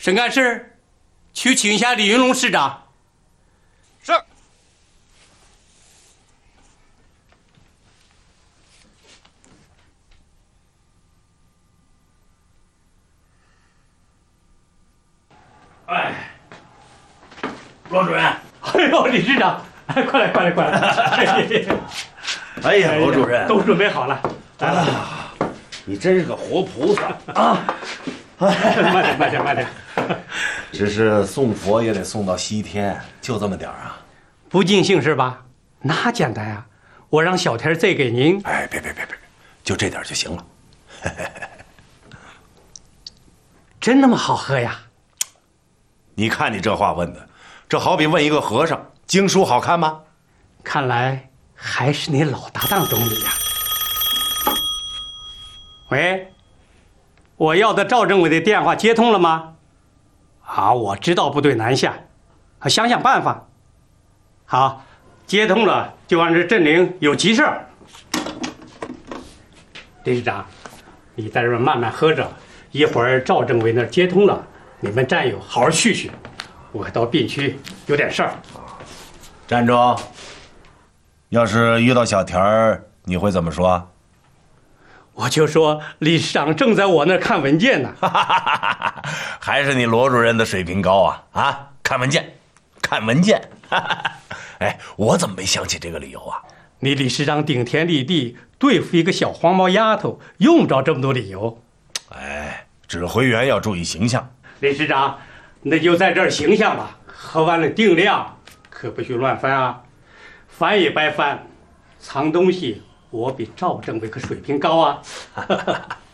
省干事，去请一下李云龙市长。 是。 哎， 罗主任， 哎呦，李市长，快来，快来，快来！ 哎呀，罗主任， 都准备好了，来了。 你真是个活菩萨啊！ 慢点，慢点，慢点。 只是送佛也得送到西天，就这么点儿啊？ 不尽兴是吧？那简单呀，我让小田再给您。 哎，别，就这点就行了。 真那么好喝呀？ 你看你这话问的，这好比问一个和尚经书好看吗？ 看来还是你老搭档懂你呀。喂，我要的赵政委的电话接通了吗？好，我知道部队南下，想想办法。好，接通了就按这镇灵有急事儿。李市长，你在这儿慢慢喝着，一会儿赵政委那儿接通了，你们战友好好叙叙。我到病区有点事儿。 站住！要是遇到小田儿，你会怎么说？ 我就说李市长正在我那儿看文件呢。 还是你罗主任的水平高啊！啊，看文件，看文件。哎，我怎么没想起这个理由啊？ 你李市长顶天立地对付一个小黄毛丫头，用不着这么多理由。 哎，指挥员要注意形象。 李市长，那就在这儿形象吧。喝完了定量，可不许乱翻啊！翻也白翻，藏东西我比赵政委可水平高啊！